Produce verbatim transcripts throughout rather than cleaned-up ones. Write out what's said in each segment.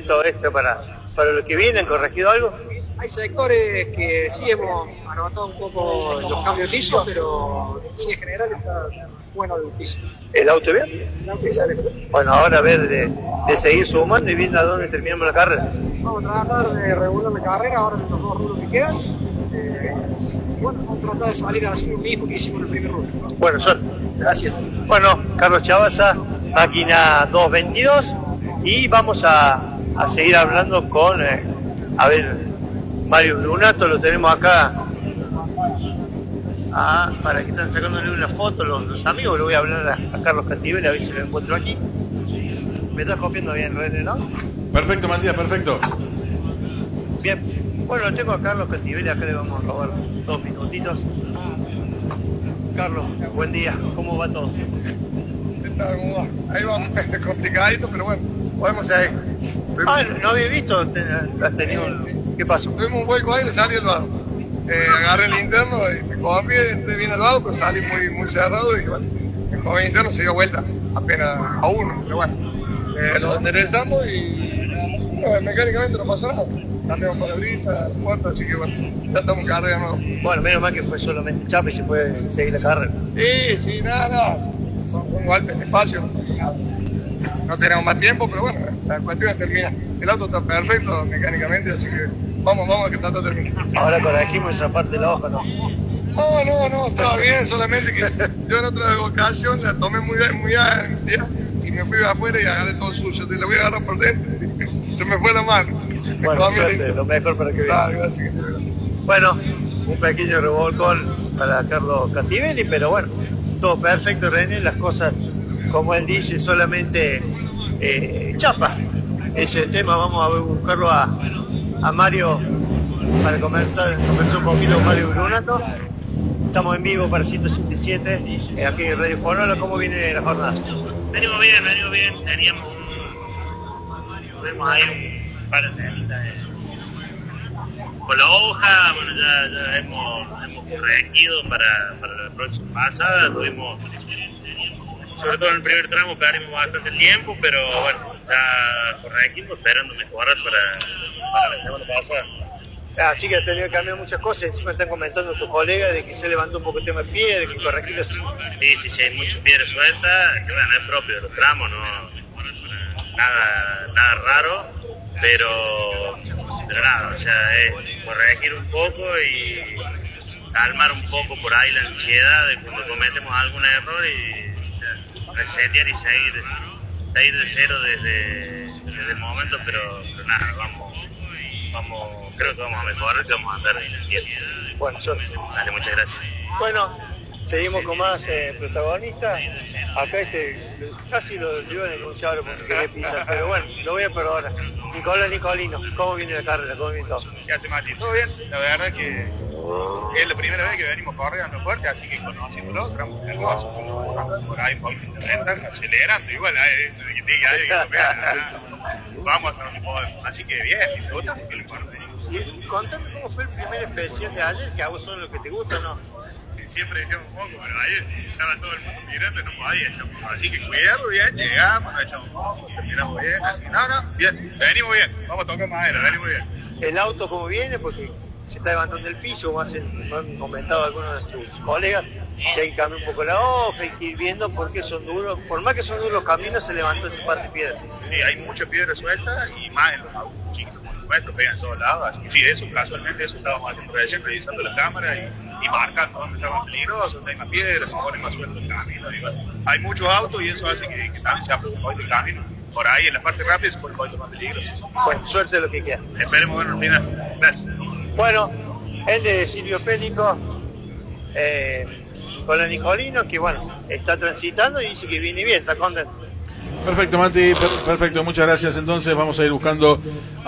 poquito extra para, para lo que viene? ¿Han corregido algo? Hay sectores que sí hemos anotado un poco los cambios de piso, pero en línea general está bueno el piso. ¿El auto bien? El auto sale bien. Bueno, ahora a ver de, de seguir sumando y viendo a dónde terminamos la carrera. Vamos a tratar de regular la carrera ahora en los dos rulos que quedan. Eh, y bueno, vamos a tratar de salir a hacer lo mismo que hicimos en el primer rulo. Bueno, son. Gracias. Bueno, Carlos Chavazza, máquina doscientos veintidós, y vamos a, a seguir hablando con, eh, a ver, Mario Brunato, lo tenemos acá. Ah, para que están sacándole una foto los, los amigos, le voy a hablar a, a Carlos Cativel, a ver si lo encuentro aquí. Me estás copiando bien, René, ¿no? Perfecto, Matías, perfecto. Bien, bueno, tengo a Carlos Cativel, acá le vamos a robar dos minutitos. Carlos, buen día, ¿cómo va todo? ¿Qué tal? ¿Cómo va? Ahí vamos, complicadito, pero bueno, podemos seguir. Ah, no había visto, has tenido un... ¿Qué pasó? Tuvimos un vuelco ahí y le salí al vado. Eh, agarré el interno y me copié, entré bien al vado, pero salí muy, muy cerrado y bueno, el joven interno se dio vuelta, apenas a uno, pero bueno. Eh, lo enderezamos y bueno, mecánicamente no pasó nada. Cambiamos para brisa, la puerta, así que bueno, ya estamos en carrera nuevo. Bueno, menos mal que fue solamente chapa y se puede seguir la carrera. Sí, sí, nada, nada. Son, son golpes de espacio. Nada. No tenemos más tiempo, pero bueno, la cuestión es terminar. El auto está perfecto mecánicamente, así que vamos, vamos a que tanto termine. Ahora corregimos esa parte de la hoja, ¿no? No, no, no, estaba bien, solamente que yo en otra ocasión la tomé muy muy ya, y me fui de afuera y agarré todo suyo. Te la voy a agarrar por dentro. Se me fue la mano. Bueno, suerte, lo mejor para que veas. Ah, gracias. Bueno, un pequeño revolcón para Carlos Cativelli, pero bueno, todo perfecto, René, las cosas, como él dice, solamente eh, chapa. Ese tema, vamos a buscarlo a, a Mario para conversar, conversar un poquito con Mario Brunato. Estamos en vivo para ciento setenta y siete, eh, aquí en Radio Fonola. ¿Cómo viene la jornada? Venimos bien, venimos bien, teníamos un... Tuvimos ahí un par de temitas de... Con la hoja, bueno, ya, ya hemos, hemos corregido para, para la próxima pasada, tuvimos... Sobre todo en el primer tramo perdimos bastante tiempo, pero bueno, ya corregimos, esperando mejorar para, para la semana pasada. Así que has tenido que cambiar muchas cosas. Encima están comentando tus colegas de que se levantó un poco el tema de pie, de que corregirlo así. Sí, sí, sí, hay muchas piedras sueltas, que bueno, es propio de los tramos, no nada, nada raro, pero, pero nada, o sea, es corregir un poco y calmar un poco por ahí la ansiedad de cuando cometemos algún error y resetear y seguir, seguir de cero desde, desde el momento, pero, pero nada, vamos. Vamos, creo que vamos a mejorar, que vamos a andar en el tiempo. Bueno, suerte. Dale, muchas gracias. Bueno, seguimos con más eh, protagonistas. Acá este, casi lo iba a denunciar porque quería pisar, pero bueno, lo voy a perdonar. Nicolás Nicolino, ¿cómo viene la carrera? ¿Cómo viene todo? ¿Qué hace, Mati? ¿Todo bien? La verdad que es la primera vez que venimos corriendo fuerte, así que conociéndolo, tramos nerviosos, por ahí un poquito de ventaja, acelerando, igual a eso de que te diga alguien que no vea, vamos a hacer lo que podemos. Así que bien, disfrutamos, que lo importa. Y contame cómo fue el primer especial de ayer, que a vos son lo que te gusta, ¿no? Siempre echamos un poco, pero ayer estaba todo el mundo mirando y no podía echar. Así que cuidarlo bien, llegamos, nos echamos un poco, terminamos bien, así no, no, bien, venimos bien, vamos a tocar madera, venimos bien. El auto cómo viene, porque se está levantando el piso, como hacen, han comentado algunos de tus colegas, que hay que cambiar un poco la hoja, hay que ir viendo por qué son duros, por más que son duros los caminos, se levantó esa parte de piedra. Sí, hay mucha piedra suelta y más en los autos chicos, por supuesto, pegan en todos lados, así que sí, eso, casualmente eso estábamos haciendo recién, revisando la cámara y, y marcando dónde está más peligroso, dónde hay más piedras, se pone más suelto el camino, y bueno, hay muchos autos y eso hace que, que también se abra un poquito el camino. Por ahí en la parte rápida se pone un poquito más peligroso. Bueno, suerte de lo que queda. Esperemos vernos al final. Gracias. Bueno, el de Silvio Pélico, eh, con la Nicolino, que bueno, está transitando y dice que viene bien, está contento. Perfecto, Mati, per perfecto, muchas gracias. Entonces vamos a ir buscando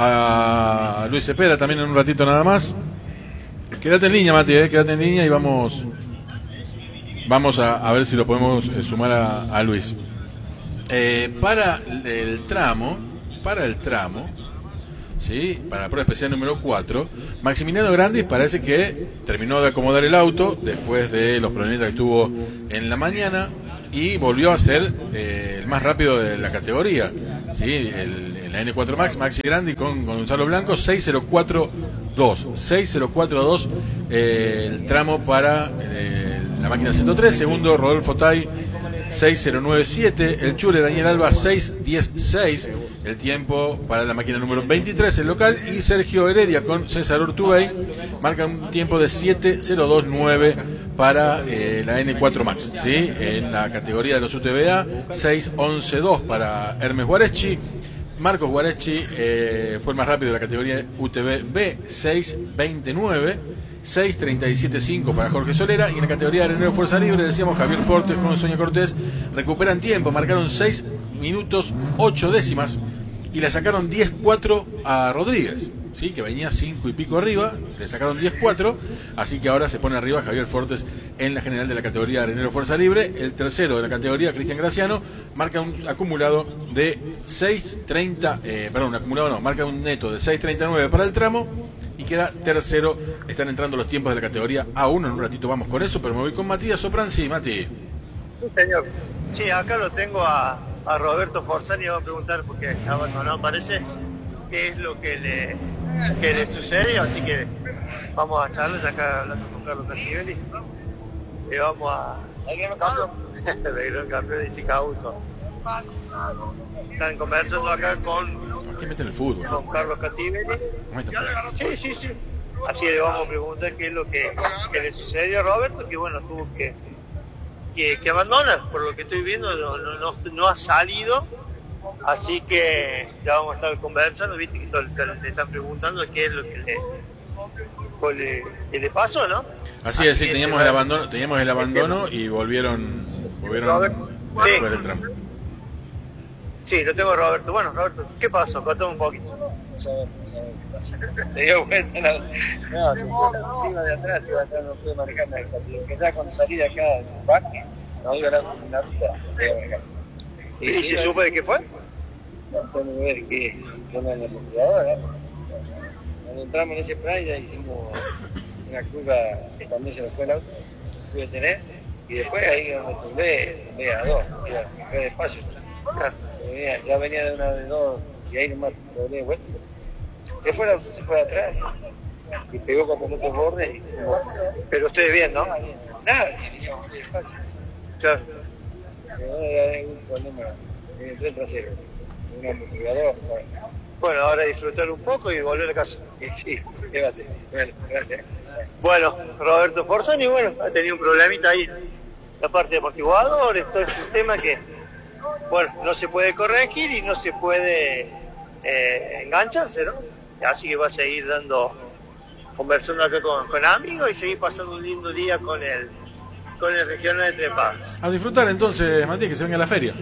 a Luis Cepeda también en un ratito nada más. Quédate en línea, Mati, eh, quédate en línea y vamos vamos a, a ver si lo podemos eh, sumar a, a Luis. Eh, para el tramo, para el tramo, ¿sí? Para la prueba especial número cuatro, Maximiliano Grandis parece que terminó de acomodar el auto después de los problemitas que tuvo en la mañana y volvió a ser eh, el más rápido de la categoría, ¿sí? El, en la N cuatro Max, Maxi Grandi con, con Gonzalo Blanco, seis cero cuatro dos. seis cero cuatro dos eh, el tramo para eh, la máquina ciento tres. Segundo, Rodolfo Tai, seis cero nueve siete. El Chure Daniel Alba, seis diez seis. El tiempo para la máquina número veintitrés, el local. Y Sergio Heredia con César Urtubey marca un tiempo de siete cero dos nueve para eh, la N cuatro Max, ¿sí? En la categoría de los U T V A, seis once dos para Hermes Guareschi. Marcos Guareschi eh, fue el más rápido de la categoría U T V B, seis veintinueve. seis treinta y siete cinco para Jorge Solera. Y en la categoría de Arenero Fuerza Libre, decíamos, Javier Fortes con Sonia Cortés recuperan tiempo, marcaron seis minutos ocho décimas y le sacaron diez cuatro a Rodríguez, ¿sí? Que venía cinco y pico arriba, le sacaron diez cuatro, así que ahora se pone arriba Javier Fortes en la general de la categoría de Arenero Fuerza Libre. El tercero de la categoría, Cristian Graciano, marca un acumulado de seis treinta, eh, perdón, un acumulado no, marca un neto de seis treinta y nueve para el tramo y queda tercero. Están entrando los tiempos de la categoría A uno, en un ratito vamos con eso, pero me voy con Matías Sopran. Sí, Mati. Sí, señor. Sí, acá lo tengo a, a Roberto Forzani, va a preguntar porque abandonado parece qué es lo que le, que le sucede, así que vamos a charlar acá hablando con Carlos Cartivelli. Y vamos a... de gran campeón, dice Cauto. Están conversando acá con... ¿Quién mete en el fútbol? Con Carlos Cartivelli. Sí, sí, sí. Así le vamos a preguntar qué es lo que, que le sucedió a Roberto, que bueno, tuvo que, que, que abandonar, por lo que estoy viendo, no, no, no, no ha salido, así que ya vamos a estar conversando, viste que todo, le están preguntando qué es lo que le, le, que le pasó, ¿no? Así es, sí, teníamos el abandono, teníamos el abandono y volvieron, volvieron sí. después del tramo. Sí, lo tengo Roberto. Bueno, Roberto, ¿qué pasó? Contame un poquito. Se dio vuelta, no, no, se fue encima de atrás, iba atrás, no pude manejar nada. Que ya cuando salí de acá del parque, no iba a dar una ruta, no podía manejar. ¿Y, ¿Y se supo de qué fue? No puedo ver qué onda en el computador, ¿eh? Cuando entramos en ese play ya hicimos una curva que también se nos fue el auto, pude tener, y después ahí donde tumbé, tumbé a dos, ya, fue despacio. Claro. Venía, ya venía de una de dos, y ahí nomás doblé de vuelta. Se fue el auto, se fue de atrás, y pegó con los otros bordes. Y... Pero ustedes bien, ¿no? Nada, sí, digamos, sí, despacio. Claro. Pero no hay un problema en el tren trasero, un amortiguador, ¿sabes? Bueno, ahora disfrutar un poco y volver a casa. Sí, sí, ¿qué va a hacer? Bueno, gracias. Bueno, Roberto Forzani, bueno, ha tenido un problemita ahí, la parte de amortiguadores, todo ese tema que, bueno, no se puede corregir y no se puede eh, engancharse, ¿no? Así que va a seguir dando, conversando acá con, con amigos y seguir pasando un lindo día con el, con el regional de Tres Pagos. A disfrutar entonces, Matías, que se venga a la feria.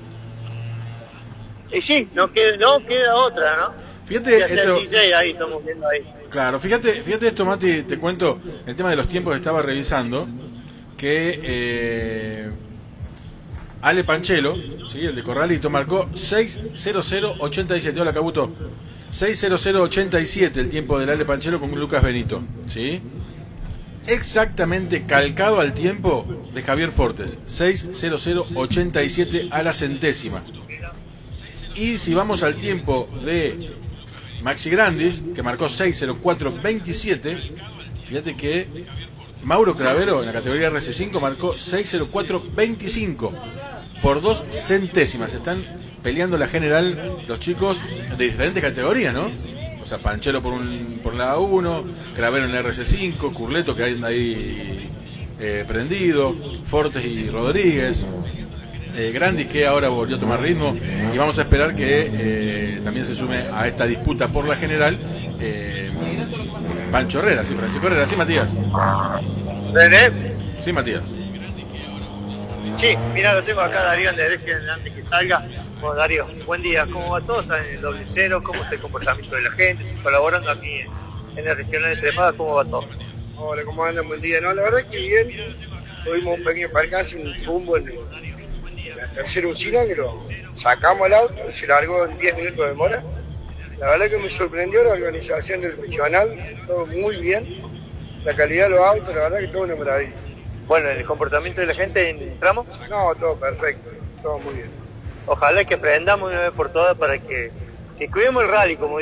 Y sí, no queda, no queda otra, ¿no? Fíjate, ya esto, el D J ahí, estamos viendo ahí. Claro, fíjate, fíjate esto, Mati, te cuento el tema de los tiempos que estaba revisando, que eh, Ale Panchelo, ¿sí? El de Corralito, marcó seis cero cero ochenta y siete. Hola, Cabuto. seis cero cero ochenta y siete el tiempo del Ale Panchelo con Lucas Benito, ¿sí? Exactamente calcado al tiempo de Javier Fortes, seis cero cero ochenta y siete a la centésima. Y si vamos al tiempo de Maxi Grandis, que marcó seis cero cuatro veintisiete, fíjate que Mauro Cravero en la categoría R C cinco marcó seis cero cuatro veinticinco por dos centésimas. Están peleando la general los chicos de diferentes categorías, ¿no? O sea, Panchelo por un por la A uno, Cravero en la R C cinco, Curleto que anda ahí eh, prendido, Fortes y Rodríguez. Eh, Grandi que ahora volvió a tomar ritmo y vamos a esperar que eh, también se sume a esta disputa por la general eh, Pancho Herrera, sí, Francisco Herrera, sí, Matías. ¿René? Sí, Matías. Sí, mira, lo tengo acá, Darío Andrés, que antes que salga. Bueno, Darío, buen día, ¿cómo va todo? ¿Están en el doble cero? ¿Cómo está el comportamiento de la gente? ¿Colaborando aquí en, en el regional de Tres Pagos? ¿Cómo va todo? Hola, ¿cómo andan? Buen día. No, la verdad que bien. Tuvimos un pequeño percance, un rumbo en la tercera usina que lo sacamos al auto, se largó en diez minutos de demora. La verdad que me sorprendió la organización del regional, todo muy bien. La calidad de los autos, la verdad que todo una maravilla. Bueno, ¿el comportamiento de la gente en el tramo? No, todo perfecto, todo muy bien. Ojalá que aprendamos una vez por todas para que Si cuidemos el rally, como